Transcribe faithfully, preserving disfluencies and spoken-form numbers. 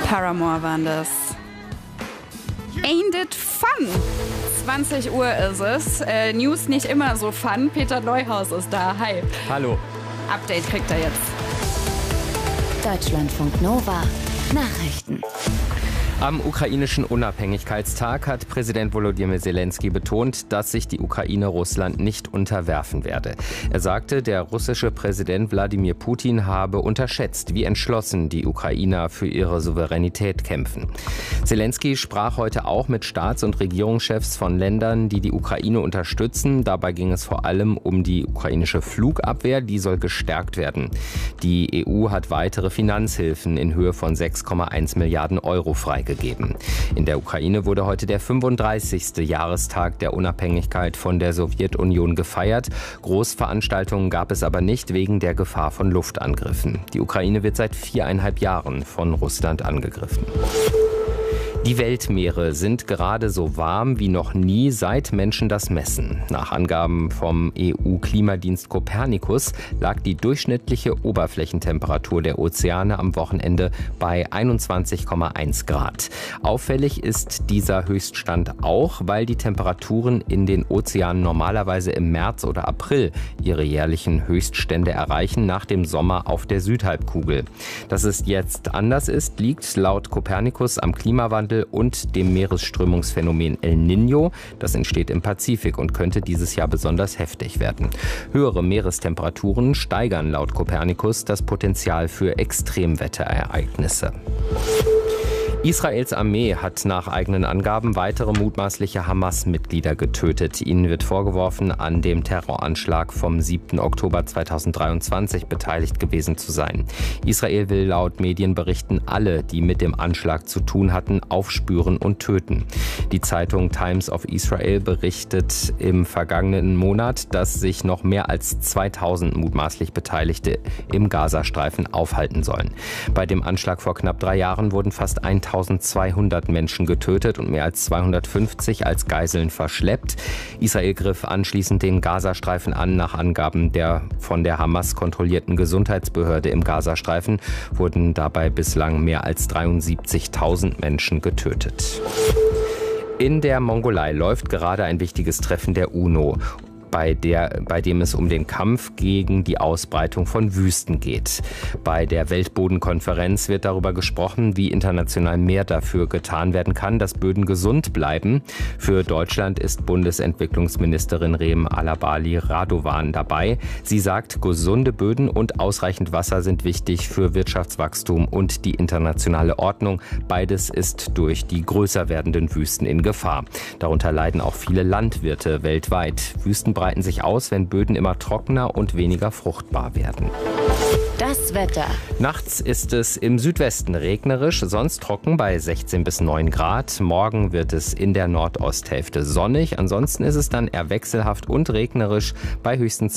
Paramore waren das. Ain't it fun? zwanzig Uhr ist es. Äh, News nicht immer so fun. Peter Neuhaus ist da. Hi. Hallo. Update kriegt er jetzt. Deutschlandfunk Nova. Nachrichten. Am ukrainischen Unabhängigkeitstag hat Präsident Volodymyr Zelensky betont, dass sich die Ukraine Russland nicht unterwerfen werde. Er sagte, der russische Präsident Wladimir Putin habe unterschätzt, wie entschlossen die Ukrainer für ihre Souveränität kämpfen. Zelensky sprach heute auch mit Staats- und Regierungschefs von Ländern, die die Ukraine unterstützen. Dabei ging es vor allem um die ukrainische Flugabwehr, die soll gestärkt werden. Die E U hat weitere Finanzhilfen in Höhe von sechs Komma eins Milliarden Euro freigegeben. Gegeben. In der Ukraine wurde heute der fünfunddreißigste Jahrestag der Unabhängigkeit von der Sowjetunion gefeiert. Großveranstaltungen gab es aber nicht wegen der Gefahr von Luftangriffen. Die Ukraine wird seit viereinhalb Jahren von Russland angegriffen. Die Weltmeere sind gerade so warm wie noch nie, seit Menschen das messen. Nach Angaben vom E U-Klimadienst Copernicus lag die durchschnittliche Oberflächentemperatur der Ozeane am Wochenende bei einundzwanzig Komma eins Grad. Auffällig ist dieser Höchststand auch, weil die Temperaturen in den Ozeanen normalerweise im März oder April ihre jährlichen Höchststände erreichen, nach dem Sommer auf der Südhalbkugel. Dass es jetzt anders ist, liegt laut Copernicus am Klimawandel und dem Meeresströmungsphänomen El Niño. Das entsteht im Pazifik und könnte dieses Jahr besonders heftig werden. Höhere Meerestemperaturen steigern laut Copernicus das Potenzial für Extremwetterereignisse. Israels Armee hat nach eigenen Angaben weitere mutmaßliche Hamas-Mitglieder getötet. Ihnen wird vorgeworfen, an dem Terroranschlag vom siebten Oktober zweitausenddreiundzwanzig beteiligt gewesen zu sein. Israel will laut Medienberichten alle, die mit dem Anschlag zu tun hatten, aufspüren und töten. Die Zeitung Times of Israel berichtet im vergangenen Monat, dass sich noch mehr als zweitausend mutmaßlich Beteiligte im Gazastreifen aufhalten sollen. Bei dem Anschlag vor knapp drei Jahren wurden fast eintausendzweihundert Menschen getötet und mehr als zweihundertfünfzig als Geiseln verschleppt. Israel griff anschließend den Gazastreifen an. Nach Angaben der von der Hamas kontrollierten Gesundheitsbehörde im Gazastreifen wurden dabei bislang mehr als dreiundsiebzigtausend Menschen getötet. In der Mongolei läuft gerade ein wichtiges Treffen der UNO. Bei, der, bei dem es um den Kampf gegen die Ausbreitung von Wüsten geht. Bei der Weltbodenkonferenz wird darüber gesprochen, wie international mehr dafür getan werden kann, dass Böden gesund bleiben. Für Deutschland ist Bundesentwicklungsministerin Rem Alabali Radovan dabei. Sie sagt, gesunde Böden und ausreichend Wasser sind wichtig für Wirtschaftswachstum und die internationale Ordnung. Beides ist durch die größer werdenden Wüsten in Gefahr. Darunter leiden auch viele Landwirte weltweit. Wüsten breiten sich aus, wenn Böden immer trockener und weniger fruchtbar werden. Das Wetter. Nachts ist es im Südwesten regnerisch, sonst trocken bei sechzehn bis neun Grad. Morgen wird es in der Nordosthälfte sonnig. Ansonsten ist es dann eher wechselhaft und regnerisch bei höchstens